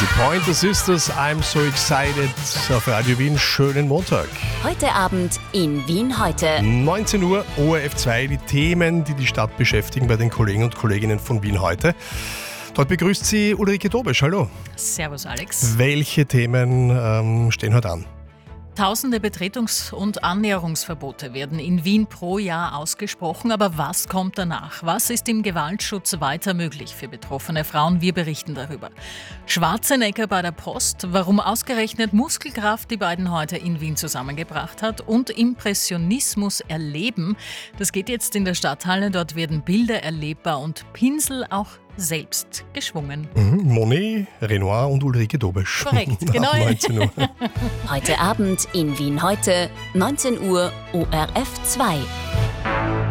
Die Pointer Sisters, I'm so excited auf Radio Wien. Schönen Montag. Heute Abend in Wien heute. 19 Uhr, ORF 2, die Themen, die die Stadt beschäftigen bei den Kollegen und Kolleginnen von Wien heute. Dort begrüßt sie Ulrike Dobesch. Hallo. Servus Alex. Welche Themen stehen heute an? Tausende Betretungs- und Annäherungsverbote werden in Wien pro Jahr ausgesprochen. Aber was kommt danach? Was ist im Gewaltschutz weiter möglich für betroffene Frauen? Wir berichten darüber. Schwarzenegger bei der Post, warum ausgerechnet Muskelkraft die beiden heute in Wien zusammengebracht hat, und Impressionismus erleben. Das geht jetzt in der Stadthalle. Dort werden Bilder erlebbar und Pinsel auch selbst geschwungen. Monet, Renoir und Ulrike Dobesch. Korrekt, genau. Ab 19 Uhr. Heute Abend in Wien heute, 19 Uhr, ORF 2.